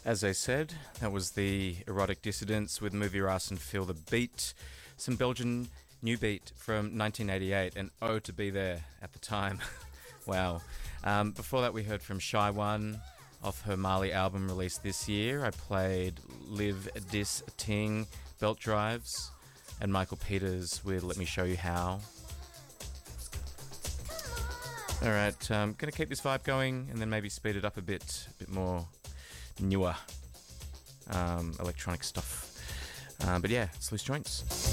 As I said, that was the Erotic Dissidents with Move Your Ass and Feel the Beat, some Belgian new beat from 1988, and oh to be there at the time. Wow. Before that we heard from Shy One off her Mali album released this year. I played Live Dis Ting, Belt Drives, and Michael Peters with Let Me Show You How. Alright, I'm going to keep this vibe going and then maybe speed it up a bit more newer electronic stuff. But yeah, it's Loose Joints.